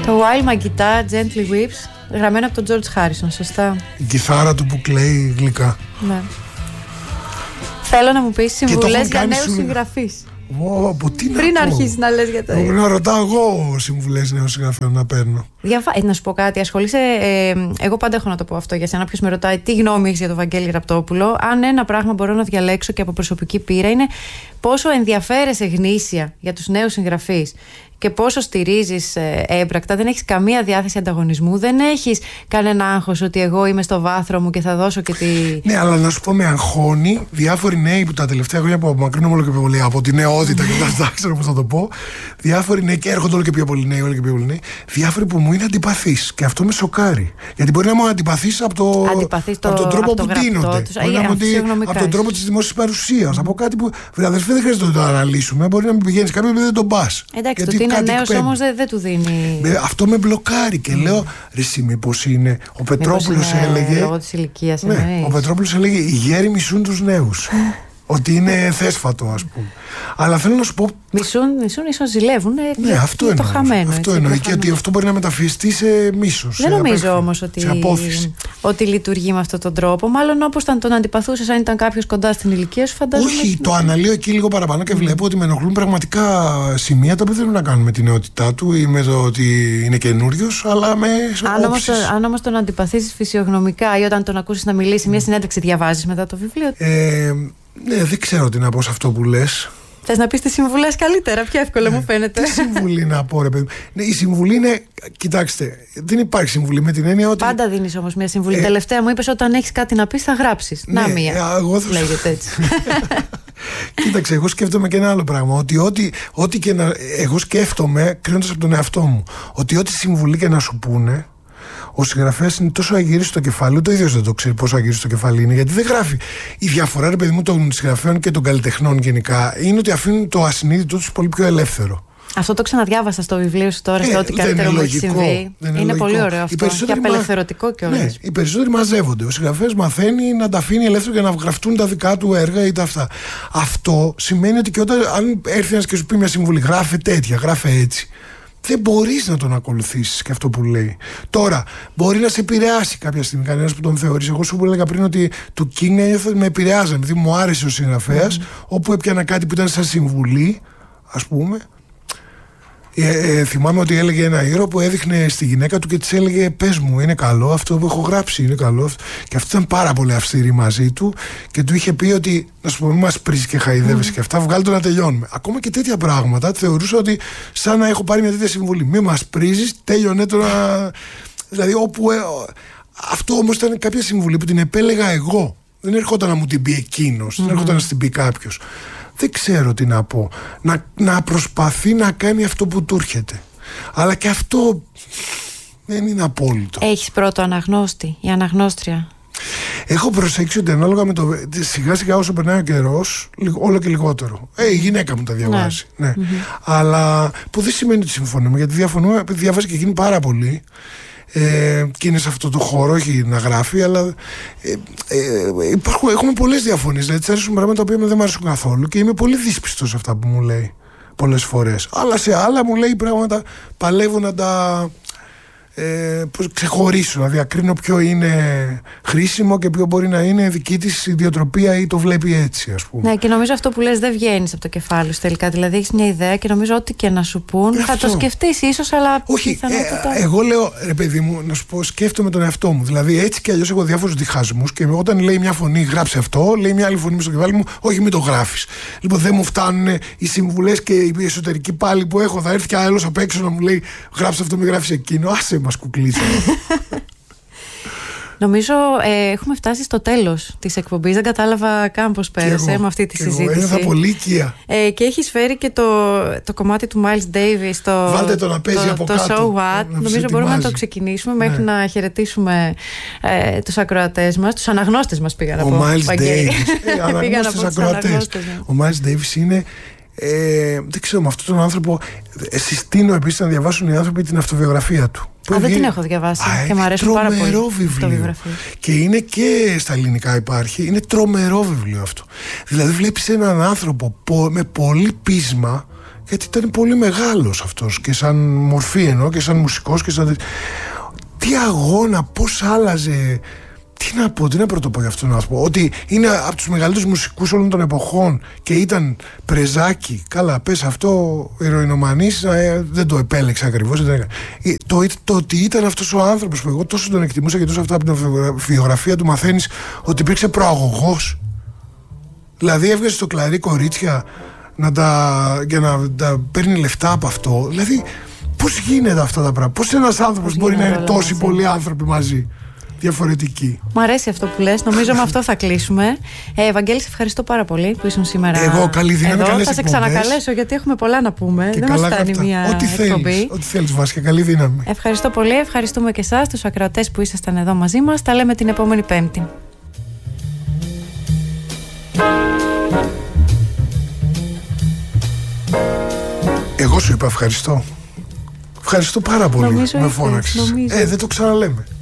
Το While My Guitar Gently Weeps, γραμμένο από τον George Harrison, σωστά? Η κιθάρα του που κλαίει γλυκά. Ναι. Θέλω να μου πεις συμβουλές για νέους συγγραφείς. Πριν αρχίσεις να λες για το. Να ρωτάω εγώ συμβουλές νέων συγγραφέων να παίρνω. Να σου πω κάτι, ασχολείσαι. Εγώ πάντα έχω να το πω αυτό για σένα. Ποιος με ρωτάει τι γνώμη έχεις για τον Βαγγέλη Ραπτόπουλο. Αν ένα πράγμα μπορώ να διαλέξω και από προσωπική πείρα είναι πόσο ενδιαφέρεσαι γνήσια για τους νέους συγγραφείς και πόσο στηρίζεις έμπρακτα. Δεν έχεις καμία διάθεση ανταγωνισμού. Δεν έχεις κανένα άγχος ότι εγώ είμαι στο βάθρο μου και θα δώσω και τη. Ναι, αλλά να σου πω, με αγχώνει διάφοροι νέοι που τα τελευταία χρόνια που απομακρύνομαι όλο και πιο πολύ από τη νεότητα και δεν ξέρω πώς θα το πω. Διάφοροι νέοι και έρχονται όλο και πιο πολλοί νέοι, όλο και πιο πολλοί νέοι. Διάφοροι που μου είναι αντιπαθείς. Και αυτό με σοκάρει. Γιατί μπορεί να μου αντιπαθείς από τον τρόπο που ντύνονται. Από τον τρόπο της δημόσιας παρουσίας. Από κάτι που. Αδερφέ, δεν χρειάζεται να το αναλύσουμε. Μπορεί να μην πηγαίνεις κάποιον που δεν τον πας. Εντάξει, το ότι είναι νέος όμως δεν του δίνει. Αυτό με μπλοκάρει και λέω, ρε εσύ, μήπως είναι. Ο Πετρόπουλος έλεγε. Λόγω της ηλικίας, ναι, ο Πετρόπουλος έλεγε: οι γέροι μισούν τους νέους. Ότι είναι θέσφατο, ας πούμε. Αλλά θέλω να σου πω. Μισούν, ίσως ζηλεύουν. Ναι, αυτό εννοώ. Το χαμένο. Αυτό εννοεί και ότι αυτό μπορεί να μεταφιεστεί σε μίσος. Δεν νομίζω όμως ότι λειτουργεί με αυτόν τον τρόπο. Μάλλον όπως τον αντιπαθούσες, αν ήταν κάποιος κοντά στην ηλικία σου, φαντάζομαι. Όχι, το αναλύω εκεί λίγο παραπάνω και βλέπω ότι με ενοχλούν πραγματικά σημεία τα οποία δεν έχουν να κάνουν με την νεότητά του ή με το ότι είναι καινούριος, αλλά με. Αν όμως τον αντιπαθήσεις φυσιογνωμικά ή όταν τον ακούσεις να μιλήσει μια συνέντευξη, διαβάζεις μετά το βιβλίο. Ναι, δεν ξέρω τι να πω σε αυτό που λες. Θες να πεις τις συμβουλές καλύτερα, πιο εύκολα μου φαίνεται. Τι συμβουλή να πω, ρε παιδί. Ναι, η συμβουλή είναι. Κοιτάξτε, δεν υπάρχει συμβουλή με την έννοια ότι. Πάντα δίνεις όμως μια συμβουλή. Τελευταία μου είπες όταν έχεις κάτι να πεις θα γράψεις. Ναι, να μία. Λέγεται έτσι. Κοίταξε, εγώ σκέφτομαι και ένα άλλο πράγμα. Ότι και να. Εγώ σκέφτομαι, κρίνοντας από τον εαυτό μου, ότι ό,τι συμβουλή και να σου πούνε. Ο συγγραφέας είναι τόσο αγυρής στο κεφάλι, ούτε ο ίδιος δεν το ξέρει πόσο αγυρής στο κεφάλι είναι, γιατί δεν γράφει. Η διαφορά, ρε παιδί μου, των συγγραφέων και των καλλιτεχνών γενικά είναι ότι αφήνουν το ασυνείδητο τους πολύ πιο ελεύθερο. Αυτό το ξαναδιάβασα στο βιβλίο σου τώρα, στο ό,τι καλύτερο μου έχει συμβεί. Είναι πολύ ωραίο αυτό. Και απελευθερωτικό κιόλας. Ναι, οι περισσότεροι μαζεύονται. Ο συγγραφέας μαθαίνει να τα αφήνει ελεύθερο για να γραφτούν τα δικά του έργα ή τα αυτά. Αυτό σημαίνει ότι και αν έρθει ένας και σου πει μια συμβουλή, γράφε τέτοια, γράφε έτσι. Δεν μπορείς να τον ακολουθήσεις και αυτό που λέει. Τώρα, μπορεί να σε επηρεάσει κάποια στιγμή κανένας που τον θεωρείς. Εγώ σου που έλεγα πριν ότι του King με επηρεάζανε, επειδή μου άρεσε ο συγγραφέας, όπου έπιανα κάτι που ήταν σαν συμβουλή, ας πούμε. Θυμάμαι ότι έλεγε ένα ήρωα που έδειχνε στη γυναίκα του και της έλεγε: πες μου, είναι καλό αυτό που έχω γράψει, είναι καλό. Και αυτή ήταν πάρα πολύ αυστηρή μαζί του και του είχε πει ότι, να σου πω, μην μας πρίζεις και χαϊδεύεσαι και αυτά, βγάλε το να τελειώνουμε. Ακόμα και τέτοια πράγματα θεωρούσα ότι σαν να έχω πάρει μια τέτοια συμβουλή. Μην μας πρίζεις, τέλειωνε το να. Δηλαδή, όπου. Αυτό όμως ήταν κάποια συμβουλή που την επέλεγα εγώ. Δεν έρχονταν να μου την πει εκείνος, δεν έρχονταν να την πει κάποιος. Δεν ξέρω τι να πω. Να προσπαθεί να κάνει αυτό που του έρχεται. Αλλά και αυτό δεν είναι απόλυτο. Έχεις πρώτο αναγνώστη ή αναγνώστρια? Έχω προσέξει ότι ανάλογα με το. Σιγά σιγά όσο περνάει ο καιρός, όλο και λιγότερο. Η γυναίκα μου τα διαβάζει. Ναι. Αλλά που δεν σημαίνει ότι συμφωνούμε, γιατί διαφωνούμε, διαβάζει και εκείνη πάρα πολύ. Και είναι σε αυτό το χώρο, όχι να γράφει, αλλά έχουμε πολλές διαφωνίες. Δηλαδή, της αρέσουν πράγματα τα οποία δεν μου αρέσουν καθόλου και είμαι πολύ δύσπιστος σε αυτά που μου λέει πολλές φορές. Αλλά σε άλλα μου λέει πράγματα, παλεύω να τα ξεχωρίσω, να διακρίνω ποιο είναι χρήσιμο και ποιο μπορεί να είναι δική της ιδιοτροπία ή το βλέπει έτσι, ας πούμε. Ναι, και νομίζω αυτό που λες δεν βγαίνεις από το κεφάλι σου τελικά. Δηλαδή έχεις μια ιδέα και νομίζω ό,τι και να σου πούν θα το σκεφτείς ίσως, αλλά όχι. Εγώ λέω, ρε παιδί μου, να σου πω, σκέφτομαι τον εαυτό μου. Δηλαδή έτσι κι αλλιώς έχω διάφορους διχασμούς και όταν λέει μια φωνή γράψε αυτό, λέει μια άλλη φωνή μες στο κεφάλι μου, όχι, μην το γράφεις. Λοιπόν, δεν μου φτάνουν οι συμβουλές και η εσωτερική πάλι που έχω. Θα έρθει κι άλλος απ' έξω να μου λέει γράψε αυτό, μην γράφεις εκείνο. Άσε μας κουκλίτσα. Νομίζω έχουμε φτάσει στο τέλος της εκπομπής. Δεν κατάλαβα καν πώς πέρασε με αυτή τη συζήτηση. Εγώ πολύ οικία. Και έχεις φέρει και το κομμάτι του Miles Davis. Βάλτε το να παίζει από κάτω. Το So What. Νομίζω μπορούμε να το ξεκινήσουμε μέχρι να χαιρετήσουμε τους ακροατές μας. Τους αναγνώστες μας πήγα να πω. Ο Miles Davis. Ο Miles Davis είναι. Δεν ξέρω, με αυτόν τον άνθρωπο συστήνω επίσης να διαβάσουν οι άνθρωποι την αυτοβιογραφία του. Δεν την έχω διαβάσει και μου αρέσει πάρα πολύ. Τρομερό βιβλίο. Και είναι και στα ελληνικά υπάρχει. Είναι τρομερό βιβλίο αυτό. Δηλαδή βλέπεις έναν άνθρωπο με πολύ πείσμα Γιατί ήταν πολύ μεγάλος αυτός και σαν μορφή εννοώ και σαν μουσικός και σαν... Τι αγώνα, πώς άλλαζε. Τι να πρωτοπώ γι' αυτό να πω. Ότι είναι από τους μεγαλύτερους μουσικούς όλων των εποχών και ήταν πρεζάκι. Καλά, πες αυτό, ηρωινομανής, δεν το επέλεξα ακριβώς. Το ότι ήταν αυτός ο άνθρωπος που εγώ τόσο τον εκτιμούσα και τόσο αυτά από την βιογραφία του μαθαίνεις ότι υπήρξε προαγωγός. Δηλαδή έβγαζε στο Κλαρί κορίτσια για να τα παίρνει λεφτά από αυτό. Δηλαδή πώς γίνεται αυτά τα πράγματα. Πώς ένας άνθρωπος μπορεί να είναι τόσοι πολλοί άνθρωποι μαζί. Διαφορετική. Μ' αρέσει αυτό που λες. Νομίζω με αυτό θα κλείσουμε. Ευαγγέλη, σε ευχαριστώ πάρα πολύ που ήσουν σήμερα. Εγώ, καλή δύναμη. Εδώ. Θα σε ξανακαλέσω γιατί έχουμε πολλά να πούμε. Και δεν μας φτάνει μία εκπομπή. Ό,τι θέλεις, Βάσια, καλή δύναμη. Ευχαριστώ πολύ. Ευχαριστούμε και εσάς, τους ακροατές που ήσασταν εδώ μαζί μας. Τα λέμε την επόμενη Πέμπτη. Εγώ σου είπα ευχαριστώ. Ευχαριστώ πάρα πολύ. Με φώναξες. Δεν το ξαναλέμε.